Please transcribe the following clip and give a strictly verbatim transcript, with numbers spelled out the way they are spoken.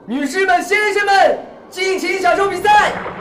女士们、先生们，尽情享受比赛。